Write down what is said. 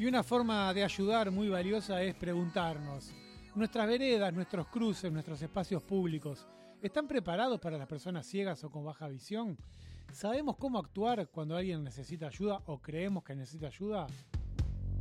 una forma de ayudar muy valiosa es preguntarnos, ¿nuestras veredas, nuestros cruces, nuestros espacios públicos están preparados para las personas ciegas o con baja visión? ¿Sabemos cómo actuar cuando alguien necesita ayuda o creemos que necesita ayuda?